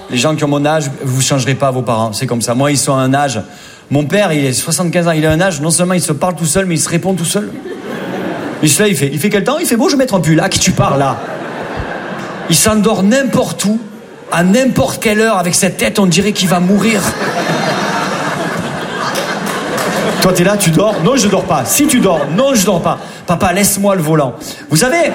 les gens qui ont mon âge, vous changerez pas vos parents. C'est comme ça. Moi, ils sont à un âge. Mon père, il est 75 ans, il a un âge. Non seulement il se parle tout seul, mais il se répond tout seul. Il se lève, il fait quel temps? Il fait bon, je vais mettre un pull. À qui tu parles là? Il s'endort n'importe où, à n'importe quelle heure, avec cette tête, on dirait qu'il va mourir. Toi, t'es là, tu dors? Non, je dors pas. Si tu dors? Non, je dors pas. Papa, laisse-moi le volant. Vous savez...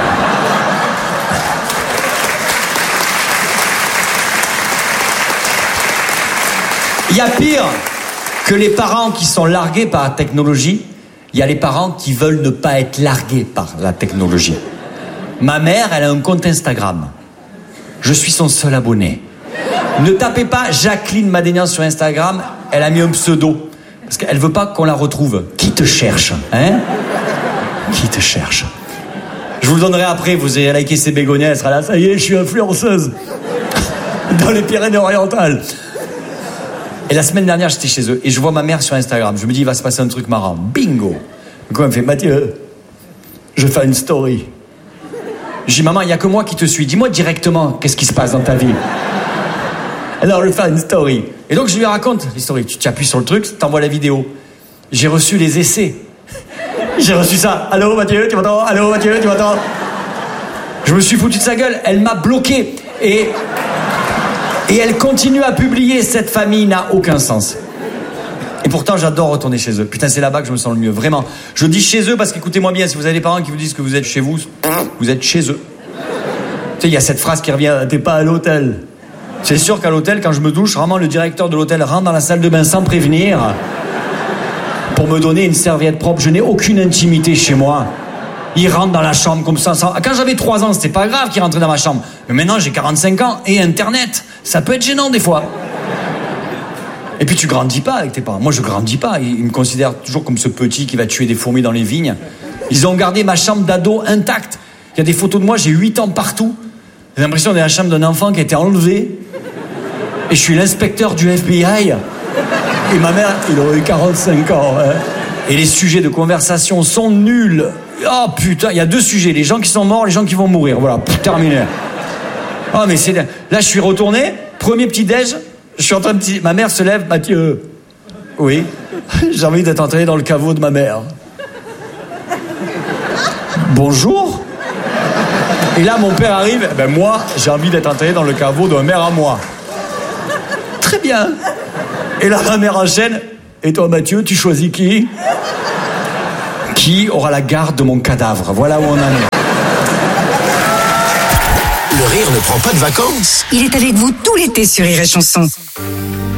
Il y a pire que les parents qui sont largués par la technologie. Il y a les parents qui veulent ne pas être largués par la technologie. Ma mère, elle a un compte Instagram. Je suis son seul abonné. Ne tapez pas Jacqueline Madénian sur Instagram. Elle a mis un pseudo. Parce qu'elle veut pas qu'on la retrouve. Qui te cherche, hein? Qui te cherche? Je vous le donnerai après. Vous allez liker ses bégonias. Elle sera là. Ça y est, je suis influenceuse. Dans les Pyrénées-Orientales. Et la semaine dernière, j'étais chez eux et je vois ma mère sur Instagram. Je me dis, il va se passer un truc marrant. Bingo! Du coup, elle me fait, Mathieu, je fais une story. Je dis, maman, il n'y a que moi qui te suis. Dis-moi directement qu'est-ce qui se passe dans ta vie. Alors, je fais une story. Et donc, je lui raconte l'histoire. Tu appuies sur le truc, t'envoies la vidéo. J'ai reçu les essais. J'ai reçu ça. Allô, Mathieu, tu m'entends? Allô, Mathieu, tu m'entends? Je me suis foutu de sa gueule. Elle m'a bloqué. Et elle continue à publier. Cette famille n'a aucun sens. Et pourtant, j'adore retourner chez eux. Putain, c'est là-bas que je me sens le mieux. Vraiment. Je dis chez eux parce qu'écoutez-moi bien, si vous avez des parents qui vous disent que vous êtes chez vous, vous êtes chez eux. Tu sais, il y a cette phrase qui revient, t'es pas à l'hôtel. C'est sûr qu'à l'hôtel, quand je me douche, vraiment, le directeur de l'hôtel rentre dans la salle de bain sans prévenir pour me donner une serviette propre. Je n'ai aucune intimité chez moi. Il rentre dans la chambre comme ça. Quand j'avais 3 ans, c'était pas grave qu'il rentrait dans ma chambre. Mais maintenant, j'ai 45 ans et Internet. Ça peut être gênant des fois. Et puis tu grandis pas avec tes parents. Moi, je grandis pas. Ils me considèrent toujours comme ce petit qui va tuer des fourmis dans les vignes. Ils ont gardé ma chambre d'ado intacte. Il y a des photos de moi, j'ai 8 ans partout. J'ai l'impression d'être la chambre d'un enfant qui a été enlevé. Et je suis l'inspecteur du FBI. Et ma mère, il aurait eu 45 ans. Hein. Et les sujets de conversation sont nuls. Oh putain, il y a 2 sujets. Les gens qui sont morts, les gens qui vont mourir. Voilà, terminé. Oh mais c'est... Là, je suis retourné. Premier petit-déj. Je suis en train de... Ma mère se lève. Mathieu. Oui. J'ai envie d'être entré dans le caveau de ma mère. Bonjour. Et là, mon père arrive. Ben moi, j'ai envie d'être entré dans le caveau de ma mère à moi. Très bien. Et là, ma mère enchaîne. Et toi, Mathieu, tu choisis qui? Qui aura la garde de mon cadavre? Voilà où on en est. Le rire ne prend pas de vacances. Il est avec vous tout l'été sur Rire et Chanson.